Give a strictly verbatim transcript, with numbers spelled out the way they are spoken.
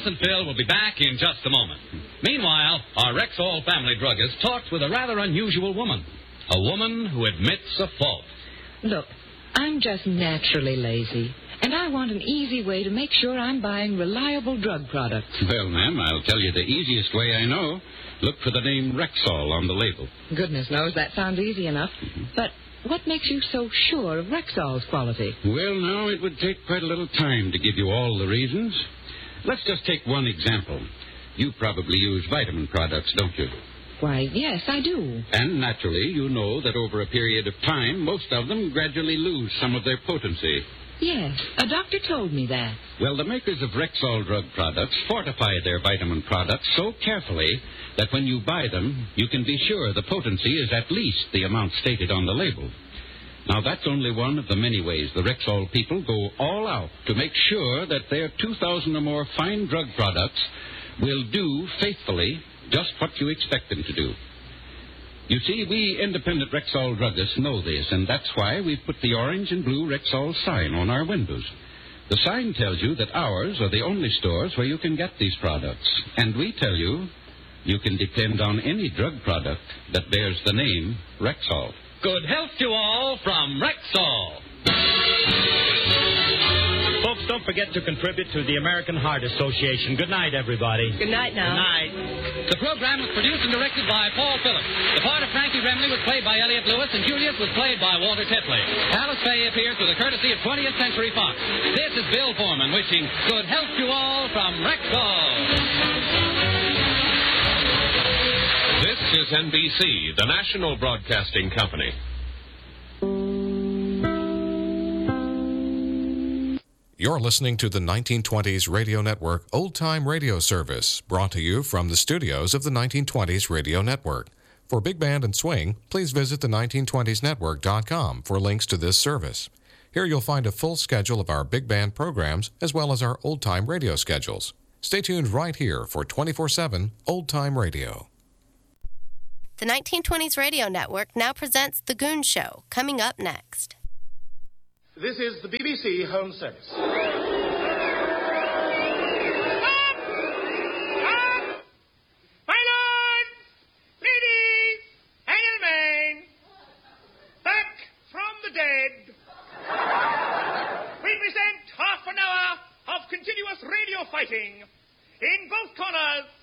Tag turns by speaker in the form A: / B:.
A: and Phil will be back in just a moment. Meanwhile, our Rexall family druggist talks with a rather unusual woman. A woman who admits a fault.
B: Look, I'm just naturally lazy, and I want an easy way to make sure I'm buying reliable drug products.
C: Well, ma'am, I'll tell you the easiest way I know. Look for the name Rexall on the label.
B: Goodness knows that sounds easy enough. Mm-hmm. But what makes you so sure of Rexall's quality?
C: Well, now, it would take quite a little time to give you all the reasons. Let's just take one example. You probably use vitamin products, don't you?
B: Why, yes, I do.
C: And naturally, you know that over a period of time, most of them gradually lose some of their potency.
B: Yes, a doctor told me that.
C: Well, the makers of Rexall drug products fortify their vitamin products so carefully that when you buy them, you can be sure the potency is at least the amount stated on the label. Now, that's only one of the many ways the Rexall people go all out to make sure that their two thousand or more fine drug products will do faithfully just what you expect them to do. You see, we independent Rexall druggists know this, and that's why we've put the orange and blue Rexall sign on our windows. The sign tells you that ours are the only stores where you can get these products. And we tell you, you can depend on any drug product that bears the name Rexall.
A: Good health to all from Rexall.
D: Folks, don't forget to contribute to the American Heart Association. Good night, everybody.
B: Good night now.
D: Good night.
A: The program was produced and directed by Paul Phillips. The part of Frankie Remley was played by Elliot Lewis, and Julius was played by Walter Tetley. Alice Faye appears with the courtesy of twentieth Century Fox. This is Bill Foreman wishing good health to all from Rexall.
E: This is N B C, the national broadcasting company.
F: You're listening to the nineteen twenties Radio Network Old Time Radio Service, brought to you from the studios of the nineteen twenties Radio Network. For Big Band and Swing, please visit the nineteen twenties network dot com for links to this service. Here you'll find a full schedule of our Big Band programs, as well as our Old Time Radio schedules. Stay tuned right here for twenty-four seven Old Time Radio.
G: The nineteen twenties Radio Network now presents The Goon Show, coming up next.
H: This is the B B C Home Service.
I: Up! Up! My lords, ladies, and gentlemen, back from the dead. We present half an hour of continuous radio fighting in both corners